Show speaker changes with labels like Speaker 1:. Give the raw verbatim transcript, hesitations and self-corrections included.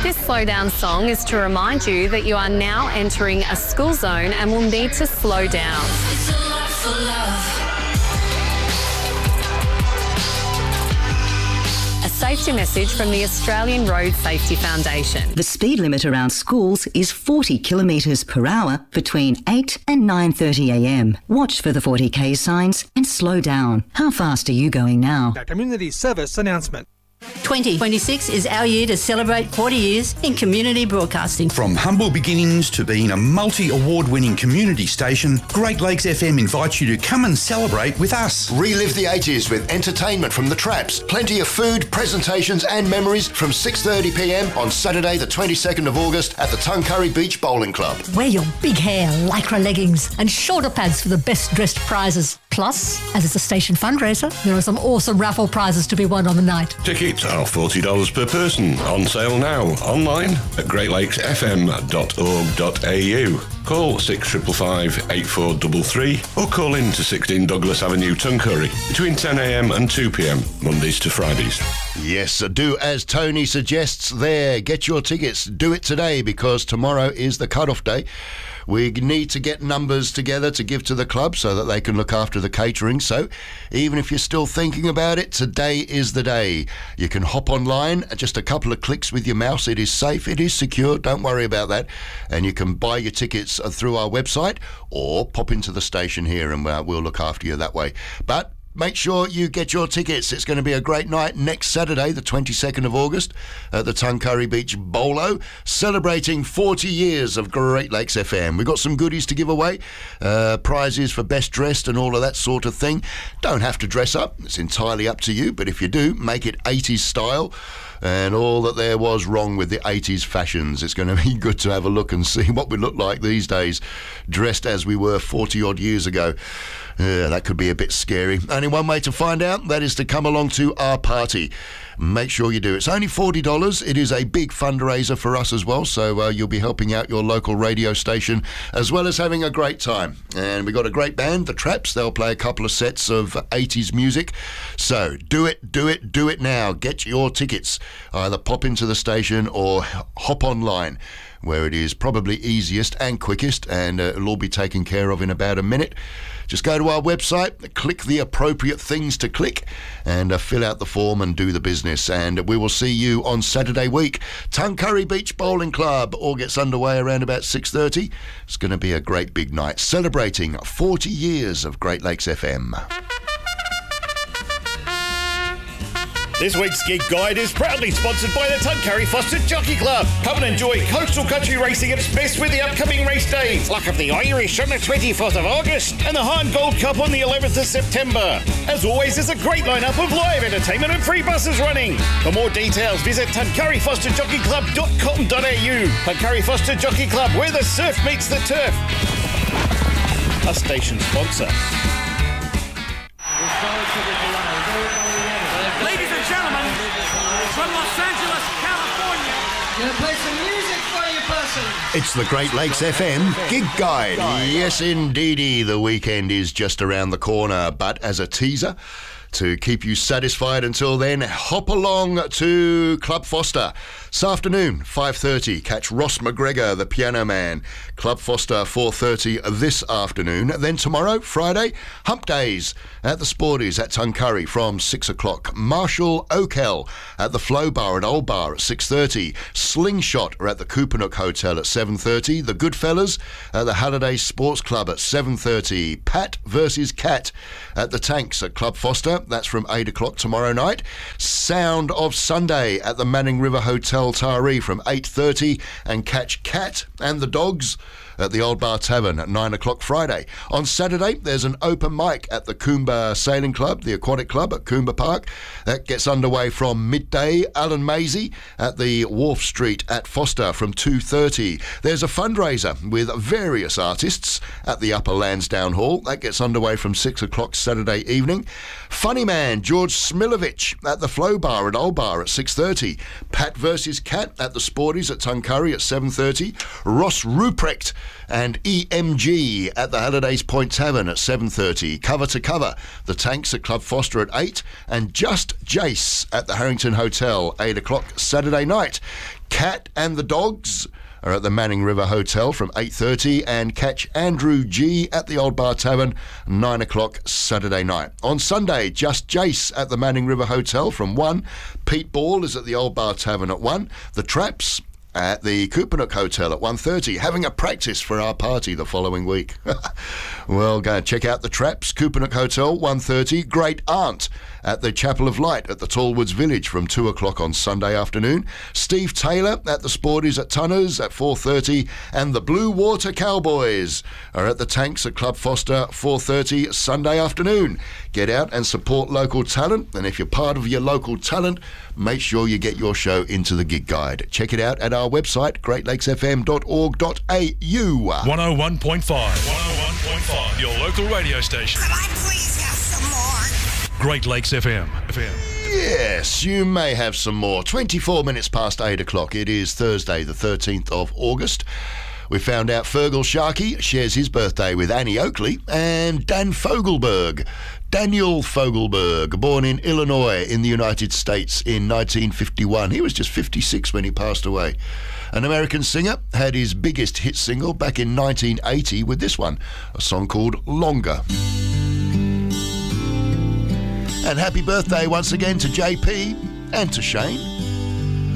Speaker 1: This slow down song is to remind you that you are now entering a school zone and will need to slow down.
Speaker 2: It's a lot for love.
Speaker 1: A safety message from the Australian Road Safety Foundation.
Speaker 3: The speed limit around schools is forty kilometres per hour between eight and nine thirty a m. Watch for the forty k signs and slow down. How fast are you going now?
Speaker 4: A community service announcement.
Speaker 5: twenty twenty-six is our year to celebrate forty years in community broadcasting.
Speaker 6: From humble beginnings to being a multi-award-winning community station, Great Lakes F M invites you to come and celebrate with us.
Speaker 7: Relive the eighties with entertainment from the Traps. Plenty of food, presentations and memories from six thirty p m on Saturday the twenty-second of August at the Tuncurry Beach Bowling Club.
Speaker 5: Wear your big hair, lycra leggings and shoulder pads for the best dressed prizes. Plus, as it's a station fundraiser, there are some awesome raffle prizes to be won on the night.
Speaker 8: Tickets are forty dollars per person. On sale now. Online at great lakes f m dot org dot a u. Call six five five, eight four three three or call in to sixteen Douglas Avenue, Tuncurry between ten a m and two p m, Mondays to Fridays.
Speaker 7: Yes, do as Tony suggests there. Get your tickets. Do it today because tomorrow is the cut-off day. We need to get numbers together to give to the club so that they can look after the catering. So even if you're still thinking about it, today is the day. You can hop online, just a couple of clicks with your mouse. It is safe, it is secure, don't worry about that. And you can buy your tickets through our website or pop into the station here and uh, we'll look after you that way. But make sure you get your tickets. It's going to be a great night next Saturday, the twenty-second of August, at the Tuncurry Beach Bowlo, celebrating forty years of Great Lakes F M. We've got some goodies to give away, uh, prizes for best dressed and all of that sort of thing. Don't have to dress up. It's entirely up to you, but if you do, make it eighties style. And all that there was wrong with the eighties fashions. It's going to be good to have a look and see what we look like these days, dressed as we were forty odd years ago. Yeah, that could be a bit scary. Only one way to find out, that is to come along to our party. Make sure you do. It's only forty dollars. It is a big fundraiser for us as well, so uh, you'll be helping out your local radio station as well as having a great time. And we've got a great band, the Traps. They'll play a couple of sets of eighties music. So do it, do it, do it now. Get your tickets. Either pop into the station or hop online, where it is probably easiest and quickest, and uh, it'll all be taken care of in about a minute. Just go to our website, click the appropriate things to click, and uh, fill out the form and do the business. And we will see you on Saturday week. Tuncurry Beach Bowling Club all gets underway around about six thirty. It's going to be a great big night, celebrating forty years of Great Lakes F M.
Speaker 9: This week's Gig Guide is proudly sponsored by the Tuncurry Foster Jockey Club. Come and enjoy coastal country racing at its best with the upcoming race days, like of the Irish on the twenty-fourth of August and the Hahn Gold Cup on the eleventh of September. As always, there's a great lineup of live entertainment and free buses running. For more details, visit tuncurry foster jockey club dot com dot a u. Tuncurry Foster Jockey Club, where the surf meets the turf. A station sponsor.
Speaker 10: Ladies and gentlemen, from Los Angeles, California, gonna play some music for you, person.
Speaker 7: It's the Great Lakes F M Gig Guide. Yes, indeedy, the weekend is just around the corner, but as a teaser, to keep you satisfied until then, hop along to Club Foster. This afternoon, five thirty, catch Ross McGregor, the Piano Man. Club Foster, four thirty this afternoon. Then tomorrow, Friday, Hump Days at the Sporties at Tuncurry from six o'clock. Marshall Oakell at the Flow Bar and Old Bar at six thirty. Slingshot are at the Coopanook Hotel at seven thirty. The Goodfellas at the Halliday Sports Club at seven thirty. Pat versus Cat at the Tanks at Club Foster. That's from eight o'clock tomorrow night. Sound of Sunday at the Manning River Hotel Taree from eight thirty. And catch Cat and the Dogs at the Old Bar Tavern at nine o'clock Friday. On Saturday, there's an open mic at the Coomba Sailing Club, the Aquatic Club at Coomba Park. That gets underway from midday. Alan Maisie at the Wharf Street at Foster from two thirty. There's a fundraiser with various artists at the Upper Lansdowne Hall. That gets underway from six o'clock Saturday evening. Funny Man George Smilovich at the Flow Bar and Old Bar at six thirty. Pat versus Cat at the Sporties at Tuncurry at seven thirty. Ross Ruprecht And E M G at the Hallidays Point Tavern at seven thirty. Cover to Cover, the Tanks at Club Foster at eight. And Just Jace at the Harrington Hotel, eight o'clock Saturday night. Cat and the Dogs are at the Manning River Hotel from eight thirty, and catch Andrew G at the Old Bar Tavern, nine o'clock Saturday night. On Sunday, Just Jace at the Manning River Hotel from one. Pete Ball is at the Old Bar Tavern at one. The Traps at the Kupanook Hotel at one thirty, having a practice for our party the following week. Well, go and check out the Traps, Kupanook Hotel, one thirty. Great Aunt at the Chapel of Light at the Tallwoods Village from two o'clock on Sunday afternoon. Steve Taylor at the Sporties at Tunners at four thirty. And the Blue Water Cowboys are at the Tanks at Club Foster, four thirty Sunday afternoon. Get out and support local talent, and if you're part of your local talent, make sure you get your show into the gig guide. Check it out at our website, great lakes f m dot org dot a u.
Speaker 11: one oh one point five. one oh one point five. Your local radio station.
Speaker 2: Could I please have some more?
Speaker 11: Great Lakes F M. F M.
Speaker 7: Yes, you may have some more. twenty-four minutes past eight o'clock. It is Thursday, the thirteenth of August. We found out Fergal Sharkey shares his birthday with Annie Oakley and Dan Fogelberg. Daniel Fogelberg, born in Illinois in the United States in nineteen fifty-one. He was just fifty-six when he passed away. An American singer, had his biggest hit single back in nineteen eighty with this one, a song called Longer. And happy birthday once again to J P and to Shane.